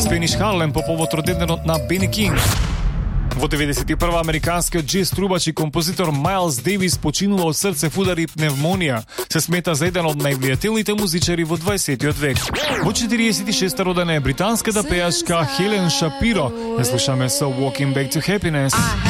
Spanish Harlem по повод роденденот на Бени Кинг. Во 91-а американскиот джез трубач и композитор Майлз Дейвис починува од срцев-удар и пневмонија. Се смета за еден од највлијателните музичари во 20 век. Во 46-та родена е британската пејачка Хелен Шапиро. Не слушаме со Walking Back to Happiness.